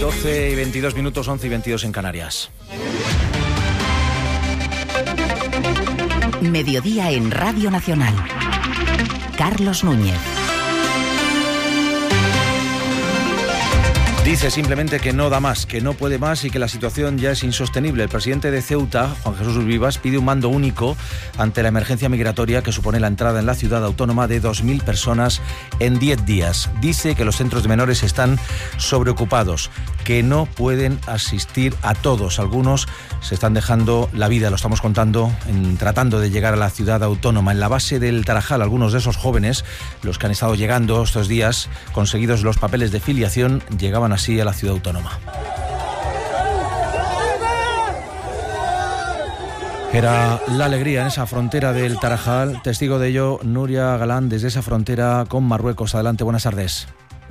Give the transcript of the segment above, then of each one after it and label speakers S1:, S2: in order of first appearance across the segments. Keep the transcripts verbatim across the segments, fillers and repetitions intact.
S1: doce y veintidós minutos, once y veintidós en Canarias.
S2: Mediodía en Radio Nacional. Carlos Núñez.
S1: Dice simplemente que no da más, que no puede más y que la situación ya es insostenible. El presidente de Ceuta, Juan Jesús Vivas, pide un mando único ante la emergencia migratoria que supone la entrada en la ciudad autónoma de dos mil personas en diez días. Dice que los centros de menores están sobreocupados, que no pueden asistir a todos. Algunos se están dejando la vida, lo estamos contando, en, tratando de llegar a la ciudad autónoma. En la base del Tarajal, algunos de esos jóvenes, los que han estado llegando estos días, conseguidos los papeles de filiación, llegaban así a la ciudad autónoma. Era la alegría en esa frontera del Tarajal. Testigo de ello, Nuria Galán, desde esa frontera con Marruecos. Adelante, buenas tardes.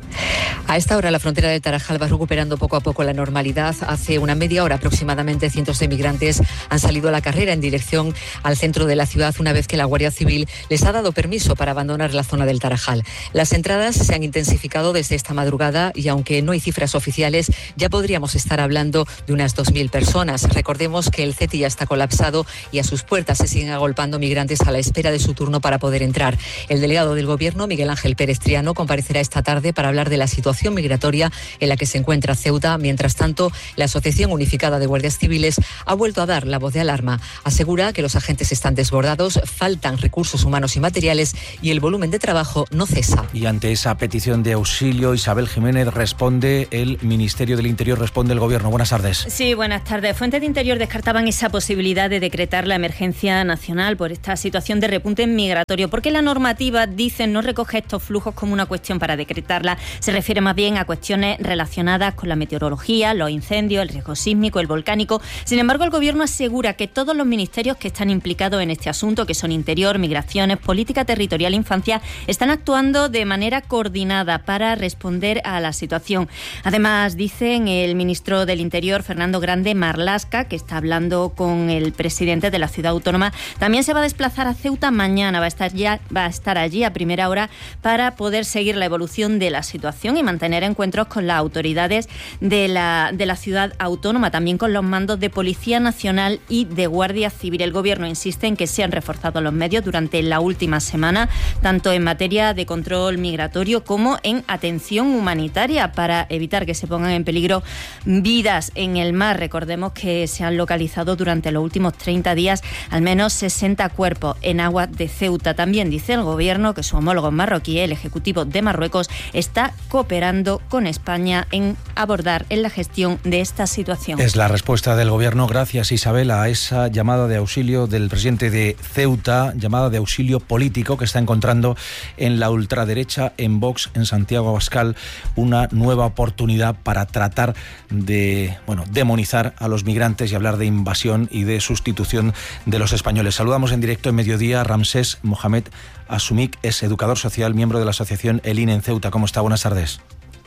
S3: A esta hora la frontera del Tarajal va recuperando poco a poco la normalidad. Hace una media hora aproximadamente cientos de migrantes han salido a la carrera en dirección al centro de la ciudad una vez que la Guardia Civil les ha dado permiso para abandonar la zona del Tarajal. Las entradas se han intensificado desde esta madrugada y aunque no hay cifras oficiales ya podríamos estar hablando de unas dos mil personas. Recordemos que el CETI ya está colapsado y a sus puertas se siguen agolpando migrantes a la espera de su turno para poder entrar. El delegado del Gobierno, Miguel Ángel Pérez Triano, comparecerá esta tarde para hablar de la situación migratoria en la que se encuentra Ceuta. Mientras tanto, la Asociación Unificada de Guardias Civiles ha vuelto a dar la voz de alarma. Asegura que los agentes están desbordados, faltan recursos humanos y materiales y el volumen de trabajo no cesa.
S1: Y ante esa petición de auxilio, Isabel Jiménez, responde el Ministerio del Interior, responde el Gobierno. Buenas tardes.
S4: Sí, buenas tardes. Fuentes de Interior descartaban esa posibilidad de decretar la emergencia nacional por esta situación de repunte migratorio, porque la normativa, dicen, no recoge estos flujos como una cuestión para decretarla. Se refiere más bien a cuestiones relacionadas con la meteorología, los incendios, el riesgo sísmico, el volcánico. Sin embargo, el Gobierno asegura que todos los ministerios que están implicados en este asunto, que son Interior, Migraciones, Política Territorial e Infancia, están actuando de manera coordinada para responder a la situación. Además, dicen el ministro del Interior, Fernando Grande Marlasca, que está hablando con el presidente de la ciudad autónoma, también se va a desplazar a Ceuta mañana, va a estar ya, va a estar allí a primera hora para poder seguir la evolución de la situación y mantener encuentros con las autoridades de la, de la ciudad autónoma, también con los mandos de Policía Nacional y de Guardia Civil. El Gobierno insiste en que se han reforzado los medios durante la última semana, tanto en materia de control migratorio como en atención humanitaria para evitar que se pongan en peligro vidas en el mar. Recordemos que se han localizado durante los últimos treinta días al menos sesenta cuerpos en aguas de Ceuta. También dice el Gobierno que su homólogo marroquí, el Ejecutivo de Marruecos, está cooperando con España en abordar en la gestión de esta situación.
S1: Es la respuesta del Gobierno, gracias Isabel, a esa llamada de auxilio del presidente de Ceuta, llamada de auxilio político que está encontrando en la ultraderecha, en Vox, en Santiago Abascal, una nueva oportunidad para tratar de, bueno, demonizar a los migrantes y hablar de invasión y de sustitución de los españoles. Saludamos en directo en Mediodía a Ramsés Mohamed Asumik, es educador social, miembro de la asociación El I N E en Ceuta. ¿Cómo está? Buenas tardes.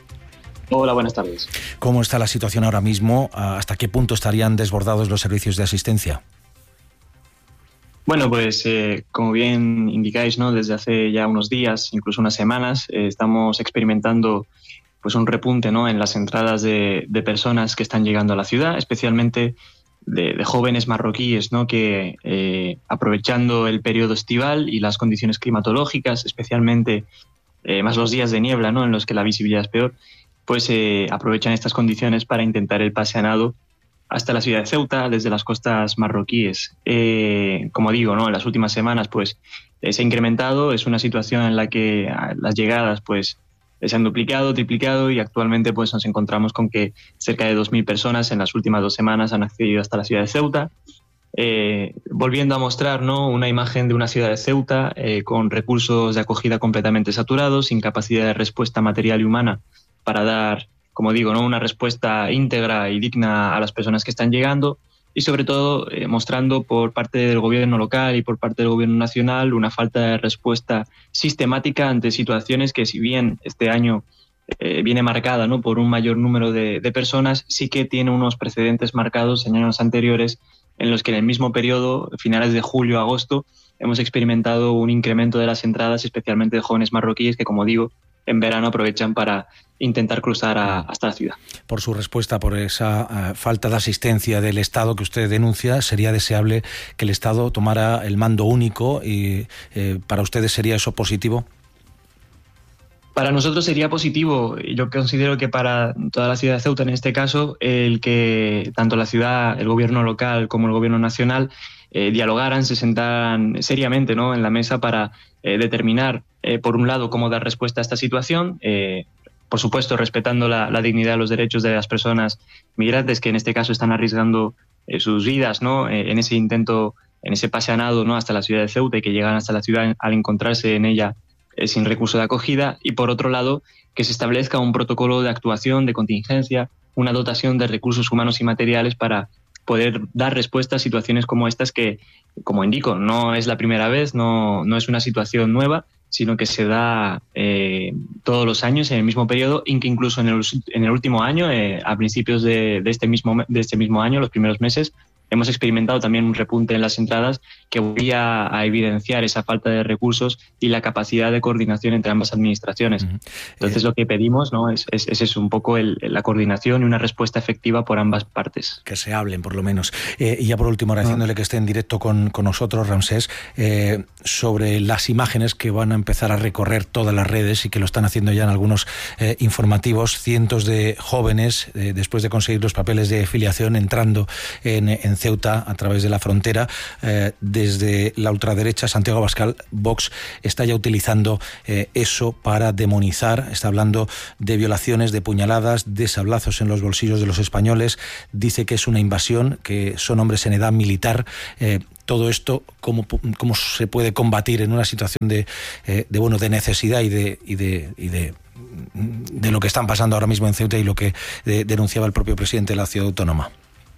S5: Hola, buenas tardes.
S1: ¿Cómo está la situación ahora mismo? ¿Hasta qué punto estarían desbordados los servicios de asistencia?
S5: Bueno, pues eh, como bien indicáis, ¿no? Desde hace ya unos días, incluso unas semanas, eh, estamos experimentando pues un repunte, ¿no? En las entradas de, de personas que están llegando a la ciudad, especialmente de, de jóvenes marroquíes, ¿no? Que eh, aprovechando el periodo estival y las condiciones climatológicas, especialmente eh, más los días de niebla, ¿no? En los que la visibilidad es peor, pues eh, aprovechan estas condiciones para intentar el pase a nado hasta la ciudad de Ceuta desde las costas marroquíes. Eh, como digo, ¿no? En las últimas semanas pues eh, se ha incrementado, es una situación en la que las llegadas pues se han duplicado, triplicado y actualmente pues nos encontramos con que cerca de dos mil personas en las últimas dos semanas han accedido hasta la ciudad de Ceuta, eh, volviendo a mostrar, ¿no? Una imagen de una ciudad de Ceuta eh, con recursos de acogida completamente saturados, sin capacidad de respuesta material y humana para dar, como digo, ¿no? Una respuesta íntegra y digna a las personas que están llegando y sobre todo eh, mostrando por parte del gobierno local y por parte del gobierno nacional una falta de respuesta sistemática ante situaciones que, si bien este año eh, viene marcada, ¿no? por un mayor número de, de personas, sí que tiene unos precedentes marcados en años anteriores en los que en el mismo periodo, finales de julio a agosto, hemos experimentado un incremento de las entradas, especialmente de jóvenes marroquíes que, como digo, en verano aprovechan para intentar cruzar a, hasta la ciudad.
S1: Por su respuesta, por esa uh, falta de asistencia del Estado que usted denuncia, ¿sería deseable que el Estado tomara el mando único y eh, para ustedes sería eso positivo?
S5: Para nosotros sería positivo. Yo considero que para toda la ciudad de Ceuta, en este caso, el que tanto la ciudad, el gobierno local como el gobierno nacional eh, dialogaran, se sentaran seriamente, ¿no?, en la mesa para eh, determinar, eh, por un lado, cómo dar respuesta a esta situación, eh, por supuesto, respetando la, la dignidad y los derechos de las personas migrantes que en este caso están arriesgando eh, sus vidas, ¿no?, eh, en ese intento, en ese paseanado, ¿no?, hasta la ciudad de Ceuta, y que llegan hasta la ciudad al encontrarse en ella sin recurso de acogida, y por otro lado que se establezca un protocolo de actuación, de contingencia, una dotación de recursos humanos y materiales para poder dar respuesta a situaciones como estas que, como indico, no es la primera vez, no, no es una situación nueva, sino que se da eh, todos los años en el mismo periodo, y que incluso en el, en el último año, eh, a principios de, de, este mismo, de este mismo año, los primeros meses, hemos experimentado también un repunte en las entradas que volvía a evidenciar esa falta de recursos y la capacidad de coordinación entre ambas administraciones. Uh-huh. Entonces, eh, lo que pedimos, ¿no?, es, es, es eso, un poco el, la coordinación y una respuesta efectiva por ambas partes.
S1: Que se hablen, por lo menos. Eh, y ya por último, agradeciéndole uh-huh. que esté en directo con, con nosotros, Ramsés, eh, sobre las imágenes que van a empezar a recorrer todas las redes y que lo están haciendo ya en algunos eh, informativos, cientos de jóvenes, eh, después de conseguir los papeles de filiación, entrando en, en Ceuta a través de la frontera. Eh, desde la ultraderecha, Santiago Abascal, Vox, está ya utilizando eh, eso para demonizar. Está hablando de violaciones, de puñaladas, de sablazos en los bolsillos de los españoles. Dice que es una invasión, que son hombres en edad militar. Eh, todo esto, ¿cómo, cómo se puede combatir en una situación de, eh, de bueno, de necesidad y de, y de, y de de lo que están pasando ahora mismo en Ceuta y lo que de, denunciaba el propio presidente de la ciudad autónoma?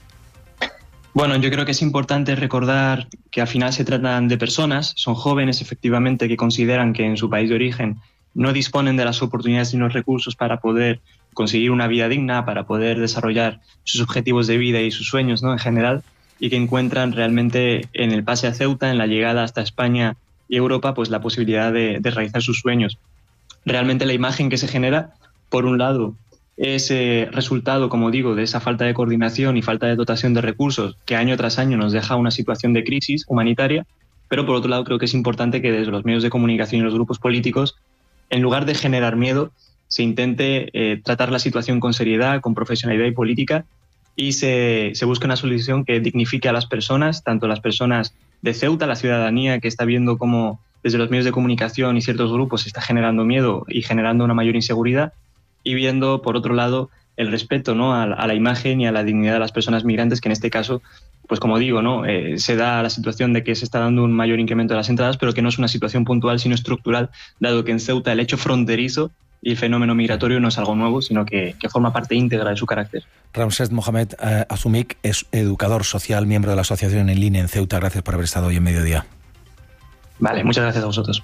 S5: Bueno, yo creo que es importante recordar que al final se tratan de personas, son jóvenes efectivamente que consideran que en su país de origen no disponen de las oportunidades ni los recursos para poder conseguir una vida digna, para poder desarrollar sus objetivos de vida y sus sueños, ¿no?, en general, y que encuentran realmente en el pase a Ceuta, en la llegada hasta España y Europa, pues la posibilidad de, de realizar sus sueños. Realmente la imagen que se genera, por un lado, es eh, resultado, como digo, de esa falta de coordinación y falta de dotación de recursos que año tras año nos deja una situación de crisis humanitaria, pero por otro lado creo que es importante que desde los medios de comunicación y los grupos políticos, en lugar de generar miedo, se intente eh, tratar la situación con seriedad, con profesionalidad y política, y se, se busque una solución que dignifique a las personas, tanto las personas de Ceuta, la ciudadanía que está viendo cómo desde los medios de comunicación y ciertos grupos se está generando miedo y generando una mayor inseguridad, y viendo, por otro lado, el respeto, ¿no?, a, a la imagen y a la dignidad de las personas migrantes, que en este caso, pues como digo, ¿no?, eh, se da la situación de que se está dando un mayor incremento de las entradas, pero que no es una situación puntual, sino estructural, dado que en Ceuta el hecho fronterizo y el fenómeno migratorio no es algo nuevo, sino que, que forma parte íntegra de su carácter.
S1: Ramsés Mohamed eh, Azumik es educador social, miembro de la Asociación En Línea en Ceuta. Gracias por haber estado hoy en Mediodía.
S5: Vale, muchas gracias a vosotros.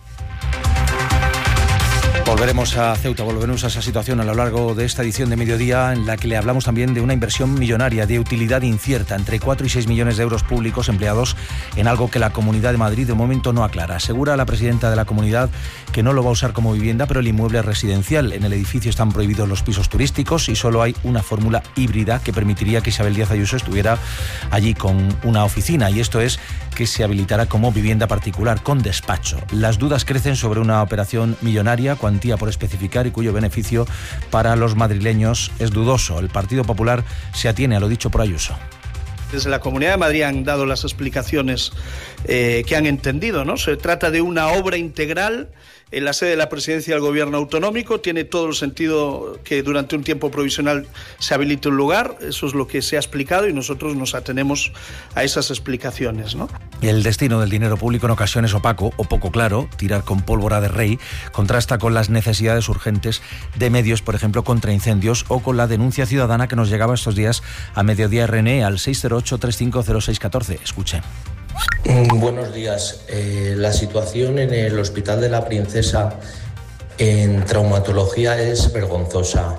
S1: Volveremos a Ceuta, volveremos a esa situación a lo largo de esta edición de Mediodía, en la que le hablamos también de una inversión millonaria de utilidad incierta, entre cuatro y seis millones de euros públicos empleados en algo que la Comunidad de Madrid de momento no aclara. Asegura la presidenta de la comunidad que no lo va a usar como vivienda, pero el inmueble es residencial. En el edificio están prohibidos los pisos turísticos y solo hay una fórmula híbrida que permitiría que Isabel Díaz Ayuso estuviera allí con una oficina, y esto es que se habilitará como vivienda particular con despacho. Las dudas crecen sobre una operación millonaria, cuantía por especificar y cuyo beneficio para los madrileños es dudoso. El Partido Popular se atiene a lo dicho por Ayuso.
S6: Desde la Comunidad de Madrid han dado las explicaciones eh, que han entendido, ¿no? Se trata de una obra integral en la sede de la Presidencia del Gobierno Autonómico. Tiene todo el sentido que durante un tiempo provisional se habilite un lugar. Eso es lo que se ha explicado y nosotros nos atenemos a esas explicaciones, ¿no?
S1: El destino del dinero público en ocasiones opaco o poco claro, tirar con pólvora de rey, contrasta con las necesidades urgentes de medios, por ejemplo, contra incendios, o con la denuncia ciudadana que nos llegaba estos días a Mediodía R N E al seis cero ocho, tres cinco cero seis uno cuatro. Escuchen.
S7: Buenos días. Eh, la situación en el Hospital de la Princesa en traumatología es vergonzosa.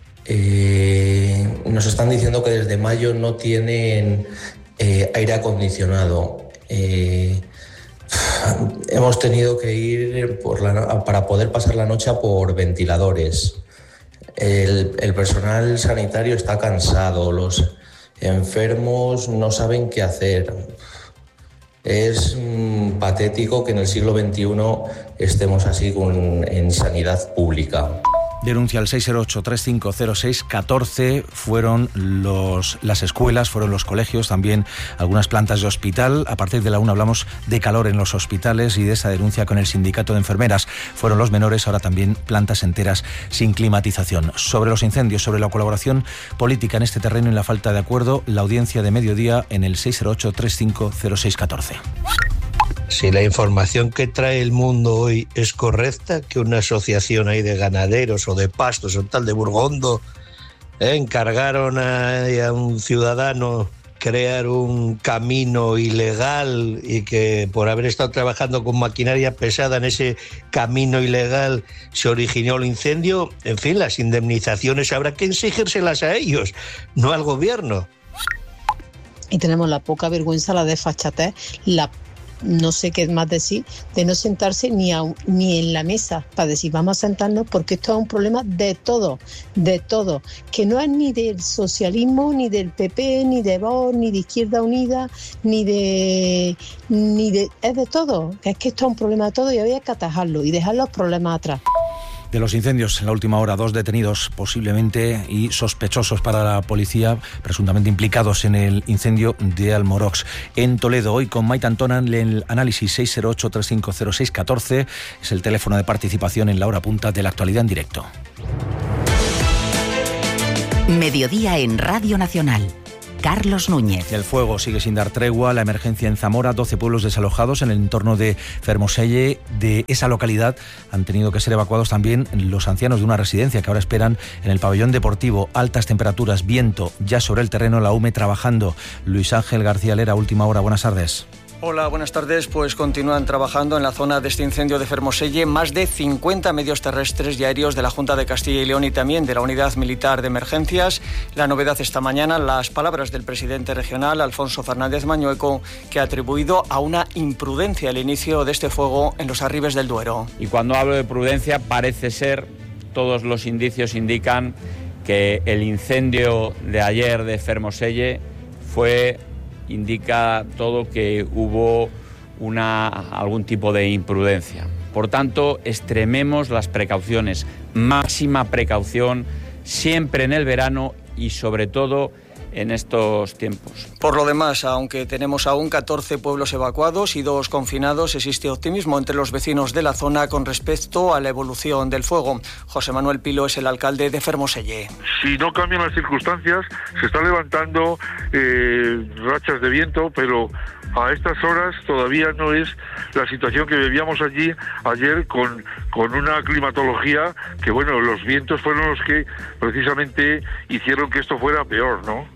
S7: Eh, nos están diciendo que desde mayo no tienen eh, aire acondicionado. Eh, hemos tenido que ir por la, para poder pasar la noche por ventiladores. El, el personal sanitario está cansado, los enfermos no saben qué hacer. Es mmm, patético que en el siglo veintiuno estemos así con, en sanidad pública.
S1: Denuncia al seis cero ocho, tres cinco cero seis, uno cuatro. Fueron los, las escuelas, fueron los colegios, también algunas plantas de hospital. A partir de la una hablamos de calor en los hospitales y de esa denuncia con el sindicato de enfermeras. Fueron los menores, ahora también plantas enteras sin climatización. Sobre los incendios, sobre la colaboración política en este terreno y la falta de acuerdo, la audiencia de mediodía en el seis cero ocho, tres cinco cero seis, uno cuatro.
S8: Si la información que trae El Mundo hoy es correcta, que una asociación ahí de ganaderos o de pastos o tal de Burgondo eh, encargaron a, a un ciudadano crear un camino ilegal y que por haber estado trabajando con maquinaria pesada en ese camino ilegal se originó el incendio, en fin, las indemnizaciones habrá que exigírselas a ellos, no al gobierno.
S9: Y tenemos la poca vergüenza, la desfachatez, la no sé qué más decir, de no sentarse ni, a, ni en la mesa para decir vamos a sentarnos, porque esto es un problema de todo, de todo, que no es ni del socialismo, ni del P P, ni de Vox, ni de Izquierda Unida, ni de, ni de, es de todo, que es que esto es un problema de todo y había que atajarlo y dejar los problemas atrás.
S1: De los incendios, en la última hora, dos detenidos posiblemente y sospechosos para la policía, presuntamente implicados en el incendio de Almorox. En Toledo, hoy con Maite Antona, el análisis seis cero ocho, tres cinco cero seis, uno cuatro es el teléfono de participación en la hora punta de la actualidad en directo.
S2: Mediodía en Radio Nacional. Carlos Núñez.
S1: El fuego sigue sin dar tregua. La emergencia en Zamora, doce pueblos desalojados en el entorno de Fermoselle. De esa localidad han tenido que ser evacuados también los ancianos de una residencia que ahora esperan en el pabellón deportivo. Altas temperaturas, viento ya sobre el terreno, la U M E trabajando. Luis Ángel García Lera, última hora, buenas tardes.
S10: Hola, buenas tardes. Pues continúan trabajando en la zona de este incendio de Fermoselle más de cincuenta medios terrestres y aéreos de la Junta de Castilla y León y también de la Unidad Militar de Emergencias. La novedad esta mañana, las palabras del presidente regional, Alfonso Fernández Mañueco, que ha atribuido a una imprudencia el inicio de este fuego en los arribes del Duero.
S11: Y cuando hablo de prudencia, parece ser, todos los indicios indican que el incendio de ayer de Fermoselle fue... indica todo que hubo una, algún tipo de imprudencia. Por tanto, extrememos las precauciones, máxima precaución, siempre en el verano y sobre todo en estos tiempos.
S10: Por lo demás, aunque tenemos aún catorce pueblos evacuados y dos confinados, existe optimismo entre los vecinos de la zona con respecto a la evolución del fuego. José Manuel Pilo es el alcalde de Fermoselle.
S12: Si no cambian las circunstancias, se están levantando eh, rachas de viento, pero a estas horas todavía no es la situación que vivíamos allí ayer con, con una climatología que, bueno, los vientos fueron los que precisamente hicieron que esto fuera peor, ¿no?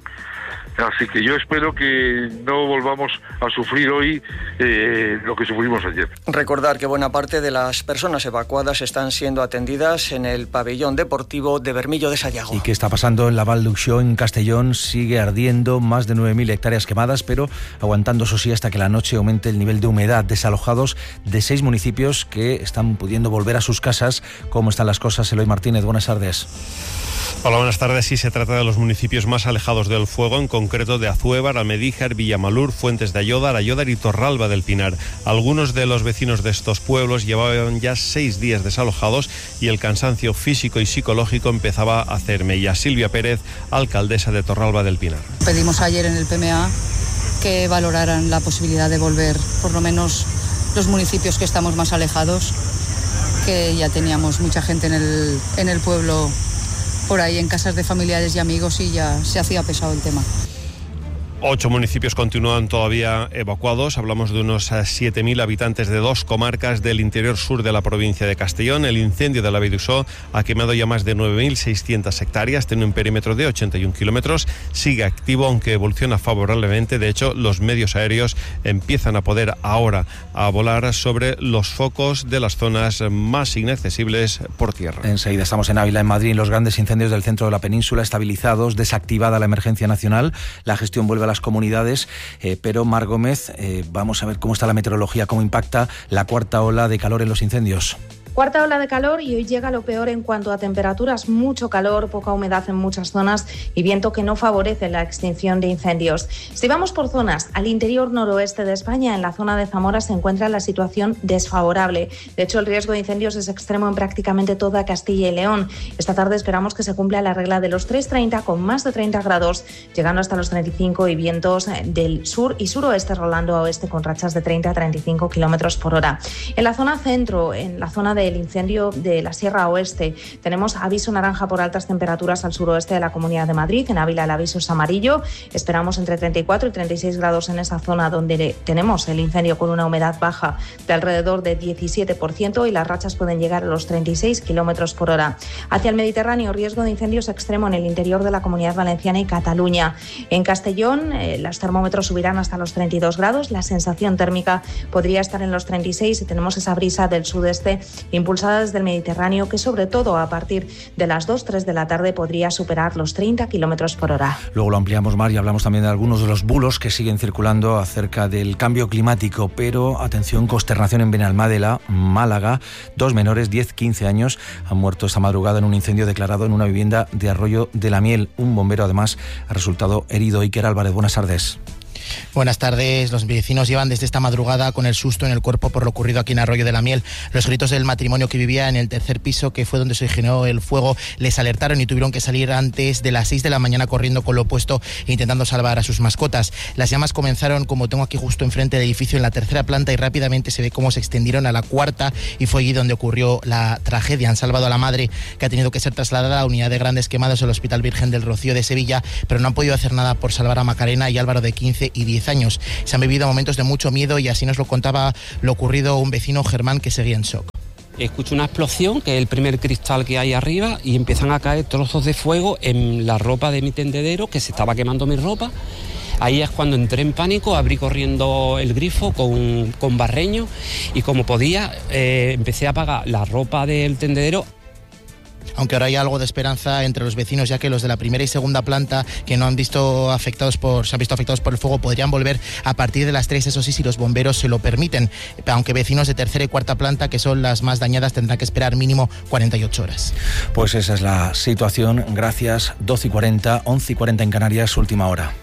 S12: Así que yo espero que no volvamos a sufrir hoy eh, lo que sufrimos ayer.
S10: Recordar que buena parte de las personas evacuadas están siendo atendidas en el pabellón deportivo de Bermillo de Sayago.
S1: ¿Y qué está pasando en la Val d'Uixó, en Castellón? Sigue ardiendo, más de nueve mil hectáreas quemadas, pero aguantando, eso sí, hasta que la noche aumente el nivel de humedad. Desalojados de seis municipios que están pudiendo volver a sus casas. ¿Cómo están las cosas? Eloy Martínez, buenas tardes.
S13: Hola, buenas tardes. Sí, se trata de los municipios más alejados del fuego, en concreto de Azuévar, Almedíjar, Villamalur, Fuentes de Ayódar, Ayódar y Torralba del Pinar. Algunos de los vecinos de estos pueblos llevaban ya seis días desalojados y el cansancio físico y psicológico empezaba a hacer mella. Silvia Pérez, alcaldesa de Torralba del Pinar.
S14: Pedimos ayer en el P M A que valoraran la posibilidad de volver, por lo menos los municipios que estamos más alejados, que ya teníamos mucha gente en el, en el pueblo, por ahí en casas de familiares y amigos, y ya se hacía pesado el tema.
S13: Ocho municipios continúan todavía evacuados. Hablamos de unos siete mil habitantes de dos comarcas del interior sur de la provincia de Castellón. El incendio de la Val d'Uixó ha quemado ya más de nueve mil seiscientas hectáreas, tiene un perímetro de ochenta y un kilómetros. Sigue activo, aunque evoluciona favorablemente. De hecho, los medios aéreos empiezan a poder ahora a volar sobre los focos de las zonas más inaccesibles por tierra.
S1: Enseguida estamos en Ávila, en Madrid, en los grandes incendios del centro de la península estabilizados, desactivada la emergencia nacional. La gestión vuelve a la las comunidades, eh, pero Mar Gómez, eh, vamos a ver cómo está la meteorología, cómo impacta la cuarta ola de calor en los incendios.
S15: Cuarta ola de calor y hoy llega lo peor en cuanto a temperaturas, mucho calor, poca humedad en muchas zonas y viento que no favorece la extinción de incendios. Si vamos por zonas, al interior noroeste de España, en la zona de Zamora, se encuentra la situación desfavorable. De hecho, el riesgo de incendios es extremo en prácticamente toda Castilla y León. Esta tarde esperamos que se cumpla la regla de los tres treinta con más de treinta grados, llegando hasta los treinta y cinco y vientos del sur y suroeste rolando a oeste con rachas de treinta a treinta y cinco kilómetros por hora. En la zona centro, en la zona de el incendio de la Sierra Oeste. Tenemos aviso naranja por altas temperaturas al suroeste de la Comunidad de Madrid. En Ávila el aviso es amarillo. Esperamos entre treinta y cuatro y treinta y seis grados en esa zona donde tenemos el incendio con una humedad baja de alrededor de diecisiete por ciento y las rachas pueden llegar a los treinta y seis kilómetros por hora. Hacia el Mediterráneo, riesgo de incendios extremo en el interior de la Comunidad Valenciana y Cataluña. En Castellón, eh, los termómetros subirán hasta los treinta y dos grados. La sensación térmica podría estar en los treinta y seis y tenemos esa brisa del sudeste impulsada desde el Mediterráneo que sobre todo a partir de las dos tres de la tarde podría superar los treinta kilómetros por hora.
S1: Luego lo ampliamos más y hablamos también de algunos de los bulos que siguen circulando acerca del cambio climático, pero atención, consternación en Benalmádena, Málaga. Dos menores, diez quince años, han muerto esta madrugada en un incendio declarado en una vivienda de Arroyo de la Miel. Un bombero además ha resultado herido. Iker Álvarez, buenas tardes.
S16: Buenas tardes. Los vecinos llevan desde esta madrugada con el susto en el cuerpo por lo ocurrido aquí en Arroyo de la Miel. Los gritos del matrimonio que vivía en el tercer piso, que fue donde se originó el fuego, les alertaron y tuvieron que salir antes de las seis de la mañana corriendo con lo opuesto e intentando salvar a sus mascotas. Las llamas comenzaron, como tengo aquí justo enfrente del edificio, en la tercera planta y rápidamente se ve cómo se extendieron a la cuarta y fue allí donde ocurrió la tragedia. Han salvado a la madre, que ha tenido que ser trasladada a la unidad de grandes quemados al Hospital Virgen del Rocío de Sevilla, pero no han podido hacer nada por salvar a Macarena y Álvaro, de quince y diez años. Se han vivido momentos de mucho miedo y así nos lo contaba lo ocurrido un vecino, Germán, que seguía en shock.
S17: Escucho una explosión, que es el primer cristal que hay arriba, y empiezan a caer trozos de fuego en la ropa de mi tendedero, que se estaba quemando mi ropa. Ahí es cuando entré en pánico, abrí corriendo el grifo con, con barreño y como podía eh, empecé a apagar la ropa del tendedero.
S16: Aunque ahora hay algo de esperanza entre los vecinos, ya que los de la primera y segunda planta que no han visto afectados por, se han visto afectados por el fuego podrían volver a partir de las tres, eso sí, si los bomberos se lo permiten. Aunque vecinos de tercera y cuarta planta, que son las más dañadas, tendrán que esperar mínimo cuarenta y ocho horas.
S1: Pues esa es la situación. Gracias. doce y cuarenta, once y cuarenta en Canarias, última hora.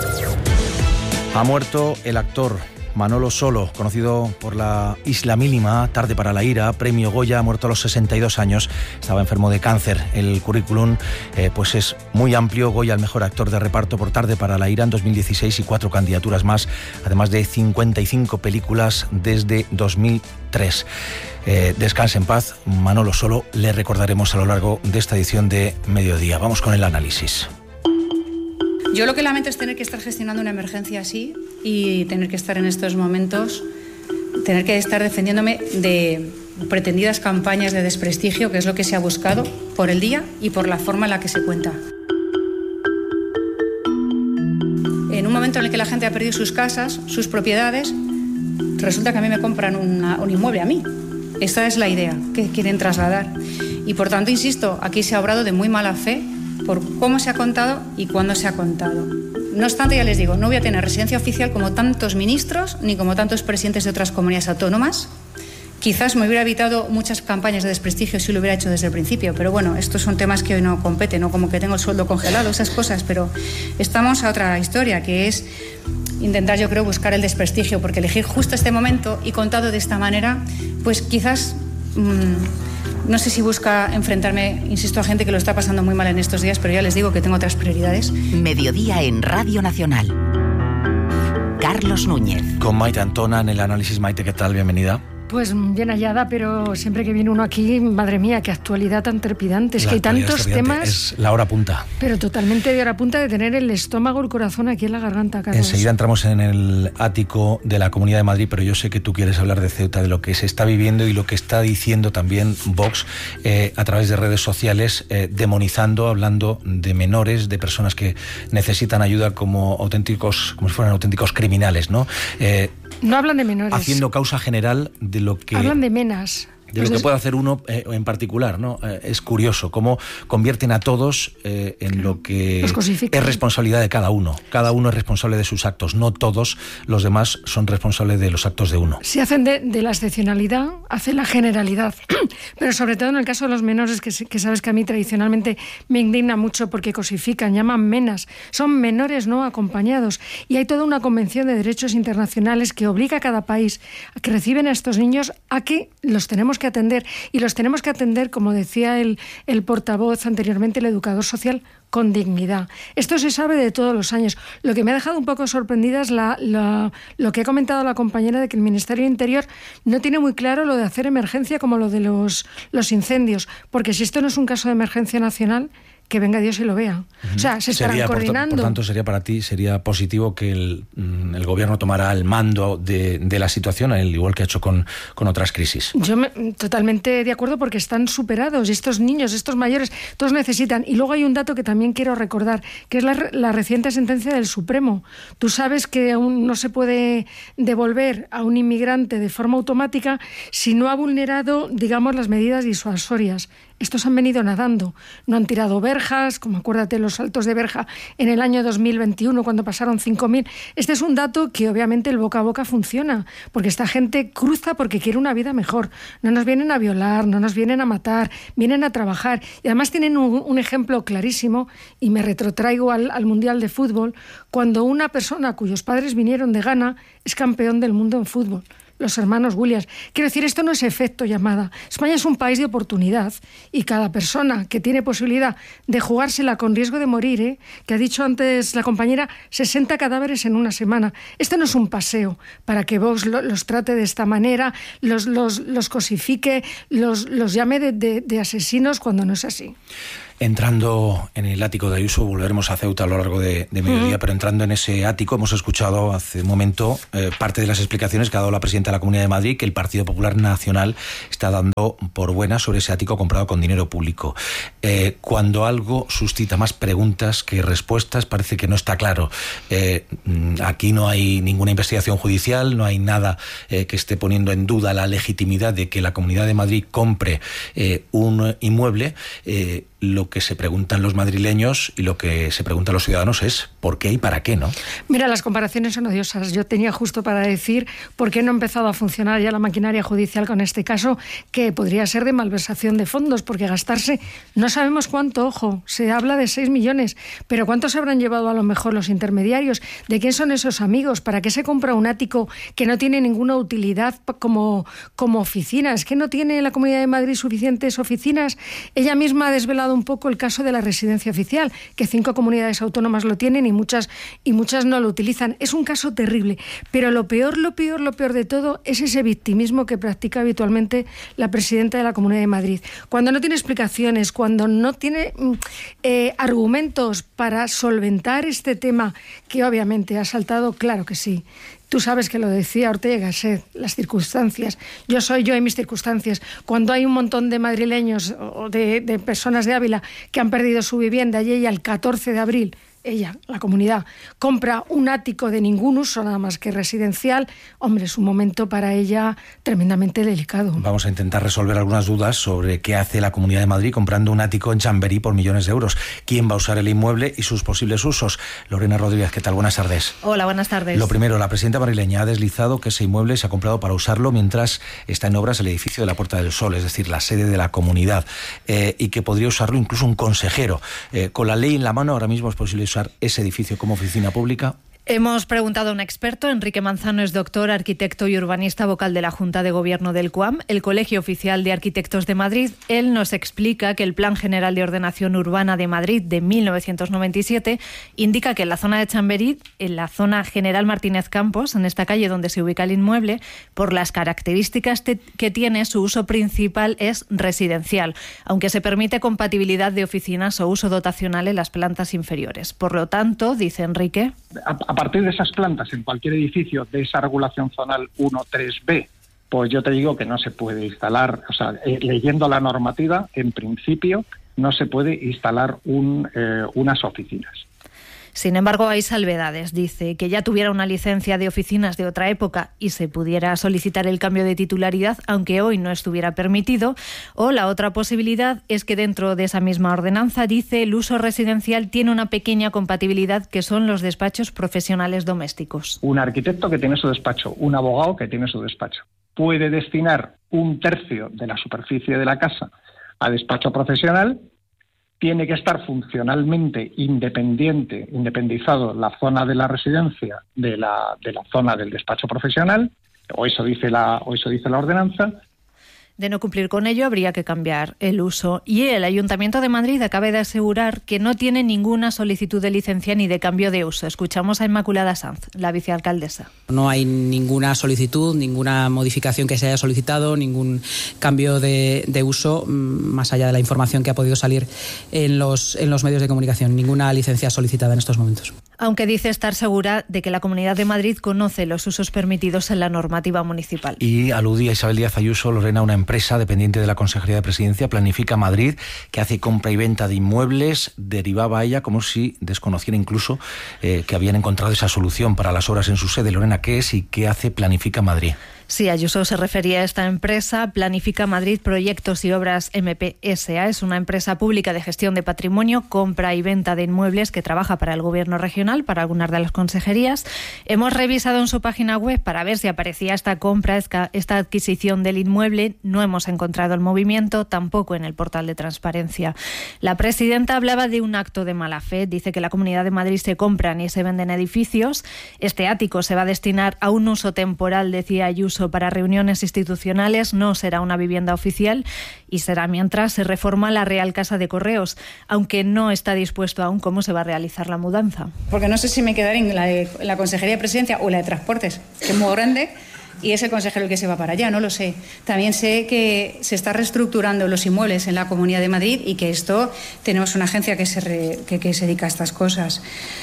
S1: Ha muerto el actor Manolo Solo, conocido por La Isla Mínima, Tarde para la ira, premio Goya, ha muerto a los sesenta y dos años, estaba enfermo de cáncer. El currículum eh, pues es muy amplio. Goya al mejor actor de reparto por Tarde para la ira en dos mil dieciséis y cuatro candidaturas más, además de cincuenta y cinco películas desde dos mil tres. Eh, descanse en paz, Manolo Solo. Le recordaremos a lo largo de esta edición de Mediodía. Vamos con el análisis.
S18: Yo lo que lamento es tener que estar gestionando una emergencia así y tener que estar en estos momentos, tener que estar defendiéndome de pretendidas campañas de desprestigio, que es lo que se ha buscado por el día y por la forma en la que se cuenta. En un momento en el que la gente ha perdido sus casas, sus propiedades, resulta que a mí me compran una, un inmueble a mí. Esta es la idea que quieren trasladar. Y por tanto, insisto, aquí se ha obrado de muy mala fe por cómo se ha contado y cuándo se ha contado. No obstante, ya les digo, no voy a tener residencia oficial como tantos ministros ni como tantos presidentes de otras comunidades autónomas. Quizás me hubiera evitado muchas campañas de desprestigio si lo hubiera hecho desde el principio, pero bueno, estos son temas que hoy no competen, no como que tengo el sueldo congelado, esas cosas, pero estamos a otra historia, que es intentar, yo creo, buscar el desprestigio, porque elegir justo este momento y contado de esta manera, pues quizás... Mmm, no sé si busca enfrentarme, insisto, a gente que lo está pasando muy mal en estos días, pero ya les digo que tengo otras prioridades.
S2: Mediodía en Radio Nacional. Carlos Núñez.
S1: Con Maite Antona en el análisis. Maite, ¿qué tal? Bienvenida.
S19: Pues bien hallada, pero siempre que viene uno aquí, madre mía, qué actualidad tan trepidante. Es que hay tantos temas...
S1: Es la hora punta.
S19: Pero totalmente de hora punta, de tener el estómago, el corazón aquí en la garganta, Carlos.
S1: Enseguida entramos en el ático de la Comunidad de Madrid, pero yo sé que tú quieres hablar de Ceuta, de lo que se está viviendo y lo que está diciendo también Vox eh, a través de redes sociales, eh, demonizando, hablando de menores, de personas que necesitan ayuda como auténticos, como si fueran auténticos criminales, ¿no? Eh,
S19: No hablan de menores.
S1: Haciendo causa general de lo que...
S19: Hablan de menas.
S1: de lo que puede hacer uno eh, en particular, ¿no? Eh, es curioso cómo convierten a todos eh, en lo que es responsabilidad de cada uno. Cada uno es responsable de sus actos, no todos los demás son responsables de los actos de uno.
S19: Si hacen de, de la excepcionalidad, hacen la generalidad. Pero sobre todo en el caso de los menores, que, que sabes que a mí tradicionalmente me indigna mucho porque cosifican, llaman menas. Son menores no acompañados. Y hay toda una convención de derechos internacionales que obliga a cada país a que reciben a estos niños a que los tenemos que atender. Y los tenemos que atender, como decía el, el portavoz anteriormente, el educador social, con dignidad. Esto se sabe de todos los años. Lo que me ha dejado un poco sorprendida es la, la, lo que ha comentado la compañera de que el Ministerio de Interior no tiene muy claro lo de hacer emergencia como lo de los, los incendios, porque si esto no es un caso de emergencia nacional, que venga Dios y lo vea. Uh-huh. O sea, se estarán
S1: sería,
S19: coordinando.
S1: Por, por tanto, sería para ti, sería positivo que el, el gobierno tomara el mando de, de la situación, al igual que ha hecho con, con otras crisis.
S19: Yo me, totalmente de acuerdo, porque están superados. Y estos niños, estos mayores, todos necesitan. Y luego hay un dato que también quiero recordar, que es la, la reciente sentencia del Supremo. Tú sabes que aún no se puede devolver a un inmigrante de forma automática si no ha vulnerado, digamos, las medidas disuasorias. Estos han venido nadando, no han tirado verjas, como acuérdate los saltos de verja en el año dos mil veintiuno cuando pasaron cinco mil. Este es un dato que obviamente el boca a boca funciona, porque esta gente cruza porque quiere una vida mejor. No nos vienen a violar, no nos vienen a matar, vienen a trabajar. Y además tienen un, un ejemplo clarísimo, y me retrotraigo al, al Mundial de Fútbol, cuando una persona cuyos padres vinieron de Ghana es campeón del mundo en fútbol. Los hermanos Williams. Quiero decir, esto no es efecto llamada. España es un país de oportunidad y cada persona que tiene posibilidad de jugársela con riesgo de morir, ¿eh? que ha dicho antes la compañera, sesenta cadáveres en una semana. Esto no es un paseo para que Vox lo, los trate de esta manera, los, los, los cosifique, los, los llame de, de, de asesinos cuando no es así.
S1: Entrando en el ático de Ayuso, volveremos a Ceuta a lo largo de, de mediodía, uh-huh. pero entrando en ese ático, hemos escuchado hace un momento eh, parte de las explicaciones que ha dado la presidenta de la Comunidad de Madrid, que el Partido Popular Nacional está dando por buena sobre ese ático comprado con dinero público. Eh, cuando algo suscita más preguntas que respuestas, parece que no está claro. Eh, aquí no hay ninguna investigación judicial, no hay nada eh, que esté poniendo en duda la legitimidad de que la Comunidad de Madrid compre eh, un inmueble. Eh, Lo que se preguntan los madrileños y lo que se preguntan los ciudadanos es ¿por qué y para qué, no?
S19: Mira, las comparaciones son odiosas. Yo tenía justo para decir por qué no ha empezado a funcionar ya la maquinaria judicial con este caso, que podría ser de malversación de fondos, porque gastarse no sabemos cuánto, ojo, se habla de seis millones, pero ¿cuánto se habrán llevado a lo mejor los intermediarios? ¿De quién son esos amigos? ¿Para qué se compra un ático que no tiene ninguna utilidad como, como oficina? ¿Es que no tiene la Comunidad de Madrid suficientes oficinas? Ella misma ha desvelado un poco el caso de la residencia oficial, que cinco comunidades autónomas lo tienen y muchas, y muchas no lo utilizan. Es un caso terrible, pero lo peor, lo peor, lo peor de todo es ese victimismo que practica habitualmente la presidenta de la Comunidad de Madrid. Cuando no tiene explicaciones, cuando no tiene eh, argumentos para solventar este tema, que obviamente ha saltado, claro que sí. Tú sabes que lo decía Ortega y Gasset, las circunstancias. Yo soy yo y mis circunstancias. Cuando hay un montón de madrileños o de, de personas de Ávila que han perdido su vivienda y ella el catorce de abril, ella, la comunidad, compra un ático de ningún uso, nada más que residencial, hombre, es un momento para ella tremendamente delicado.
S1: Vamos a intentar resolver algunas dudas sobre qué hace la Comunidad de Madrid comprando un ático en Chamberí por millones de euros. ¿Quién va a usar el inmueble y sus posibles usos? Lorena Rodríguez, ¿qué tal? Buenas tardes.
S20: Hola, buenas tardes.
S1: Lo primero, la presidenta madrileña ha deslizado que ese inmueble se ha comprado para usarlo mientras está en obras el edificio de la Puerta del Sol, es decir, la sede de la comunidad, eh, y que podría usarlo incluso un consejero. Eh, con la ley en la mano, ahora mismo es posible usar ese edificio como oficina pública.
S20: Hemos preguntado a un experto. Enrique Manzano es doctor, arquitecto y urbanista, vocal de la Junta de Gobierno del C U A M, el Colegio Oficial de Arquitectos de Madrid. Él nos explica que el Plan General de Ordenación Urbana de Madrid de mil novecientos noventa y siete indica que en la zona de Chamberí, en la zona General Martínez Campos, en esta calle donde se ubica el inmueble, por las características que tiene, su uso principal es residencial, aunque se permite compatibilidad de oficinas o uso dotacional en las plantas inferiores. Por lo tanto, dice Enrique,
S21: a partir de esas plantas en cualquier edificio de esa regulación zonal uno tres B, pues yo te digo que no se puede instalar, o sea, eh, leyendo la normativa, en principio no se puede instalar un, eh, unas oficinas.
S20: Sin embargo, hay salvedades. Dice que ya tuviera una licencia de oficinas de otra época y se pudiera solicitar el cambio de titularidad, aunque hoy no estuviera permitido. O la otra posibilidad es que dentro de esa misma ordenanza dice el uso residencial tiene una pequeña compatibilidad, que son los despachos profesionales domésticos.
S21: Un arquitecto que tiene su despacho, un abogado que tiene su despacho, puede destinar un tercio de la superficie de la casa a despacho profesional. Tiene que estar funcionalmente independiente, independizado la zona de la residencia de la, de la zona del despacho profesional, o eso dice la, o eso dice la ordenanza.
S20: De no cumplir con ello, habría que cambiar el uso. Y el Ayuntamiento de Madrid acaba de asegurar que no tiene ninguna solicitud de licencia ni de cambio de uso. Escuchamos a Inmaculada Sanz, la vicealcaldesa.
S3: No hay ninguna solicitud, ninguna modificación que se haya solicitado, ningún cambio de, de uso, más allá de la información que ha podido salir en los, en los medios de comunicación. Ninguna licencia solicitada en estos momentos.
S20: Aunque dice estar segura de que la Comunidad de Madrid conoce los usos permitidos en la normativa municipal.
S1: Y aludía Isabel Díaz Ayuso, Lorena, una empresa dependiente de la Consejería de Presidencia, Planifica Madrid, que hace compra y venta de inmuebles. Derivaba a ella como si desconociera incluso eh, que habían encontrado esa solución para las obras en su sede. Lorena, ¿qué es y qué hace Planifica Madrid?
S20: Sí, Ayuso se refería a esta empresa, Planifica Madrid Proyectos y Obras M P S A. Es una empresa pública de gestión de patrimonio, compra y venta de inmuebles que trabaja para el Gobierno regional, para algunas de las consejerías. Hemos revisado en su página web para ver si aparecía esta compra, esta adquisición del inmueble. No hemos encontrado el movimiento, tampoco en el portal de transparencia. La presidenta hablaba de un acto de mala fe. Dice que la Comunidad de Madrid se compran y se venden edificios. Este ático se va a destinar a un uso temporal, decía Ayuso, para reuniones institucionales, no será una vivienda oficial y será mientras se reforma la Real Casa de Correos, aunque no está dispuesto aún cómo se va a realizar la mudanza.
S18: Porque no sé si me quedaré en la, de, en la Consejería de Presidencia o la de Transportes, que es muy grande, y es el consejero el que se va para allá, no lo sé. También sé que se está reestructurando los inmuebles en la Comunidad de Madrid y que esto, tenemos una agencia que se, re, que, que se dedica a estas cosas.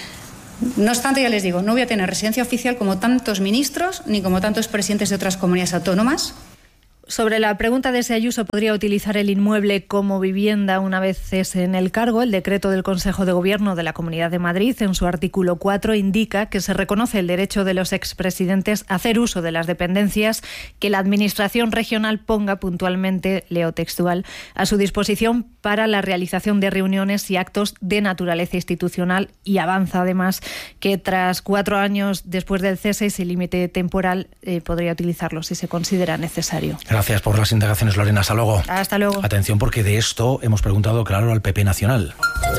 S18: No obstante, ya les digo, no voy a tener residencia oficial como tantos ministros ni como tantos presidentes de otras comunidades autónomas.
S20: Sobre la pregunta de si Ayuso podría utilizar el inmueble como vivienda una vez cese en el cargo, el decreto del Consejo de Gobierno de la Comunidad de Madrid, en su artículo cuatro, indica que se reconoce el derecho de los expresidentes a hacer uso de las dependencias que la Administración regional ponga puntualmente, leo textual, a su disposición para la realización de reuniones y actos de naturaleza institucional, y avanza además que tras cuatro años después del cese, ese límite temporal eh, podría utilizarlo si se considera necesario.
S1: Gracias por las indagaciones, Lorena. Hasta luego.
S20: Hasta luego.
S1: Atención, porque de esto hemos preguntado, claro, al P P Nacional.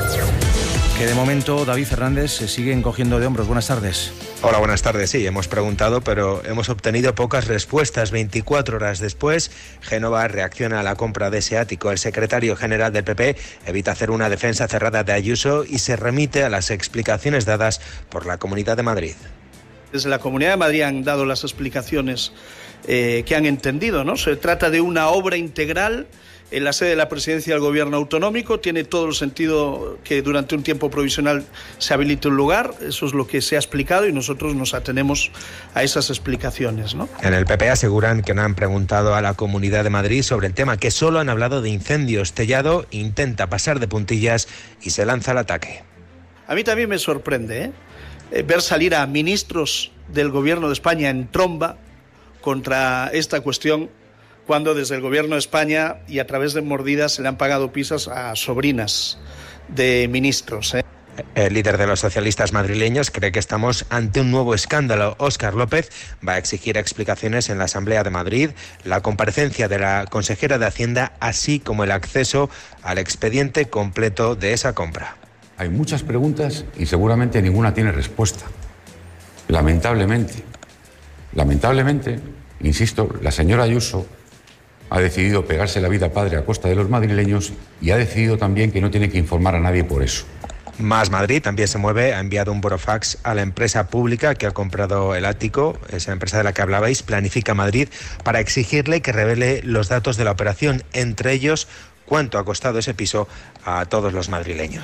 S1: Que de momento David Fernández se sigue encogiendo de hombros. Buenas tardes.
S22: Hola, buenas tardes. Sí, hemos preguntado, pero hemos obtenido pocas respuestas. veinticuatro horas después, Génova reacciona a la compra de ese ático. El secretario general del P P evita hacer una defensa cerrada de Ayuso y se remite a las explicaciones dadas por la Comunidad de Madrid.
S6: Desde la Comunidad de Madrid han dado las explicaciones eh, que han entendido, ¿no? Se trata de una obra integral en la sede de la Presidencia del Gobierno autonómico. Tiene todo el sentido que durante un tiempo provisional se habilite un lugar. Eso es lo que se ha explicado y nosotros nos atenemos a esas explicaciones, ¿no?
S22: En el P P aseguran que no han preguntado a la Comunidad de Madrid sobre el tema, que solo han hablado de incendios. Tellado intenta pasar de puntillas y se lanza al ataque.
S6: A mí también me sorprende, ¿eh? ver salir a ministros del Gobierno de España en tromba contra esta cuestión, cuando desde el Gobierno de España y a través de mordidas se le han pagado pizzas a sobrinas de ministros, ¿eh?
S22: El líder de los socialistas madrileños cree que estamos ante un nuevo escándalo. Óscar López va a exigir explicaciones en la Asamblea de Madrid, la comparecencia de la consejera de Hacienda, así como el acceso al expediente completo de esa compra.
S23: Hay muchas preguntas y seguramente ninguna tiene respuesta. Lamentablemente, lamentablemente, insisto, la señora Ayuso ha decidido pegarse la vida padre a costa de los madrileños y ha decidido también que no tiene que informar a nadie por eso.
S22: Más Madrid también se mueve, ha enviado un burofax a la empresa pública que ha comprado el ático, esa empresa de la que hablabais, Planifica Madrid, para exigirle que revele los datos de la operación, entre ellos cuánto ha costado ese piso a todos los madrileños.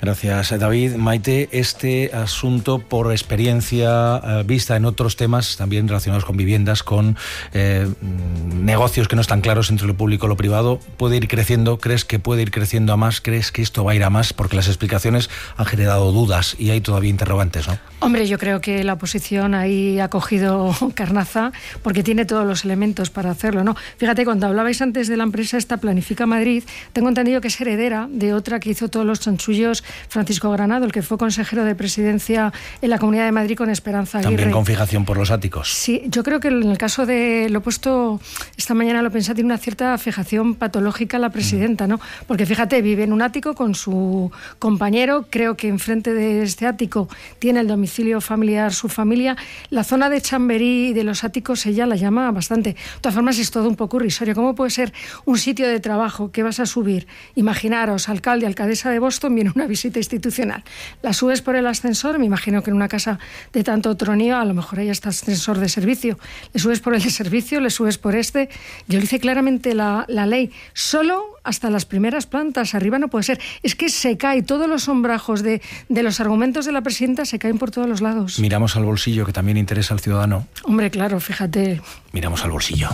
S1: Gracias, David. Maite, este asunto, por experiencia eh, vista en otros temas, también relacionados con viviendas, con eh, negocios que no están claros entre lo público y lo privado, ¿puede ir creciendo? ¿Crees que puede ir creciendo a más? ¿Crees que esto va a ir a más? Porque las explicaciones han generado dudas y hay todavía interrogantes, ¿no?
S19: Hombre, yo creo que la oposición ahí ha cogido carnaza porque tiene todos los elementos para hacerlo, ¿no? Fíjate, cuando hablabais antes de la empresa esta Planifica Madrid, tengo entendido que es heredera de otra que hizo todos los chanchullos, Francisco Granado, el que fue consejero de presidencia en la Comunidad de Madrid con Esperanza Aguirre.
S1: También con fijación por los áticos.
S19: Sí, yo creo que en el caso de, lo he puesto esta mañana, lo pensé, tiene una cierta fijación patológica la presidenta, ¿no? Porque fíjate, vive en un ático con su compañero, creo que enfrente de este ático tiene el domicilio familiar su familia. La zona de Chamberí y de los áticos ella la llama bastante. De todas formas es todo un poco irrisorio. ¿Cómo puede ser un sitio de trabajo que vas a subir? Imaginaros, alcalde, alcaldesa de Boston, viene una visita institucional. La subes por el ascensor, me imagino que en una casa de tanto tronío, a lo mejor hay hasta ascensor de servicio. Le subes por el de servicio, le subes por este. Yo le dice claramente la, la ley, solo hasta las primeras plantas, arriba no puede ser. Es que se cae, todos los sombrajos de, de los argumentos de la presidenta se caen por todos los lados.
S1: Miramos al bolsillo, que también interesa al ciudadano.
S19: Hombre, claro, fíjate.
S1: Miramos al bolsillo.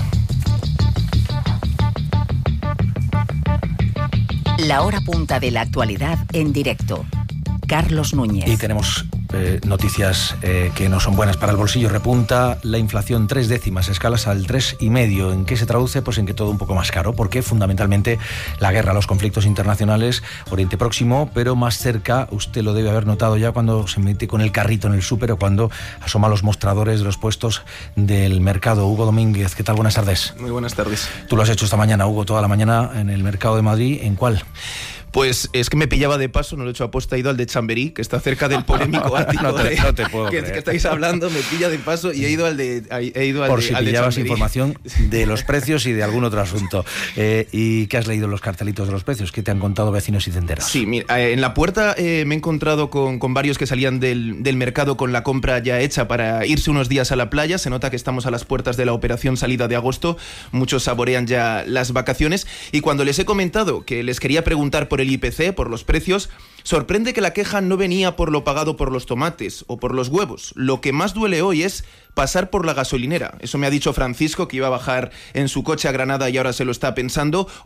S2: La hora punta de la actualidad en directo. Carlos Núñez.
S1: Y tenemos eh, noticias eh, que no son buenas para el bolsillo. Repunta la inflación tres décimas, escalas al tres y medio. ¿En qué se traduce? Pues en que todo un poco más caro, porque fundamentalmente la guerra, los conflictos internacionales, Oriente Próximo, pero más cerca, usted lo debe haber notado ya cuando se mete con el carrito en el súper o cuando asoma los mostradores de los puestos del mercado. Hugo Domínguez, ¿qué tal? Buenas tardes.
S4: Muy buenas tardes.
S1: Tú lo has hecho esta mañana, Hugo, toda la mañana en el mercado de Madrid. ¿En cuál?
S4: Pues es que me pillaba de paso, no lo he hecho aposta, he ido al de Chamberí, que está cerca del polémico ático
S1: no, te,
S4: de,
S1: no te puedo
S4: que,
S1: creer.
S4: que estáis hablando, me pilla de paso y he ido al de he ido al
S1: Por
S4: de,
S1: si
S4: al de
S1: pillabas
S4: Chamberí.
S1: información de los precios y de algún otro asunto. Eh, ¿Y qué has leído en los cartelitos de los precios? ¿Qué te han contado vecinos y tenderos?
S4: Sí, mira, eh, en la puerta eh, me he encontrado con, con varios que salían del, del mercado con la compra ya hecha para irse unos días a la playa. Se nota que estamos a las puertas de la operación salida de agosto. Muchos saborean ya las vacaciones. Y cuando les he comentado que les quería preguntar por el I P C, por los precios, sorprende que la queja no venía por lo pagado por los tomates o por los huevos. Lo que más duele hoy es pasar por la gasolinera. Eso me ha dicho Francisco, que iba a bajar en su coche a Granada y ahora se lo está pensando,